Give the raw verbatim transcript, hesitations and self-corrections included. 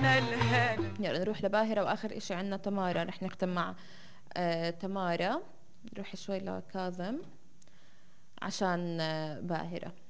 يلا نروح لباهرة، واخر اشي عنا تمارا، رح نختم مع آه تمارا. نروح شوي لكاظم عشان آه باهرة.